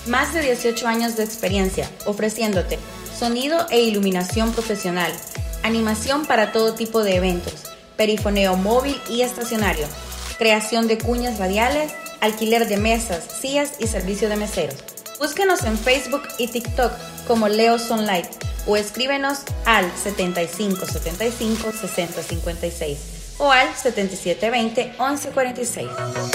Más de 18 años de experiencia ofreciéndote sonido e iluminación profesional, animación para todo tipo de eventos, perifoneo móvil y estacionario, creación de cuñas radiales, alquiler de mesas, sillas y servicio de meseros. Búsquenos en Facebook y TikTok como Leo Sunlight o escríbenos al 7575 6056 o al 7720 1146.